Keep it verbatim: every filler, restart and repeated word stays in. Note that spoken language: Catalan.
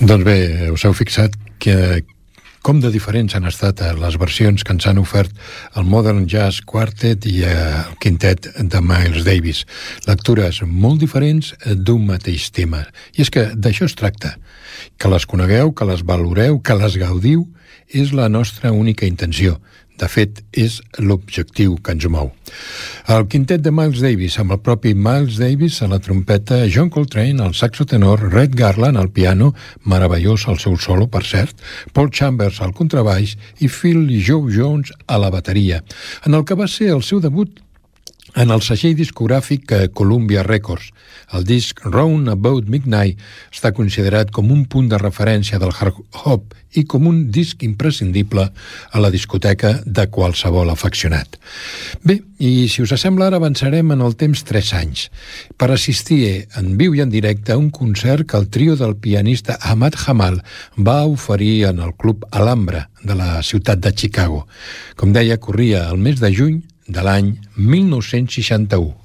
Doncs bé, us heu fixat que com de diferents han estat les versions que ens han ofert el Modern Jazz Quartet i el quintet de Miles Davis. Lectures molt diferents d'un mateix tema. I és que d'això es tracta. Que les conegueu, que les valoreu, que les gaudiu, és la nostra única intenció. De fet, és l'objectiu que ens mou. El quintet de Miles Davis, amb el propi Miles Davis a la trompeta, John Coltrane al saxo tenor, Red Garland al piano, meravellós el seu solo, per cert, Paul Chambers al contrabaix i Phil Joe Jones a la bateria, en el que va ser el seu debut en el segell discogràfic Columbia Records. El disc Round About Midnight està considerat com un punt de referència del hard hop i com un disc imprescindible a la discoteca de qualsevol afeccionat. Bé, i si us sembla, ara avançarem en el temps tres anys per assistir en viu i en directe a un concert que el trio del pianista Ahmad Jamal va oferir en el Club Alhambra de la ciutat de Chicago. Com deia, corria el mes de juny de l'any mil nou-cents seixanta-u.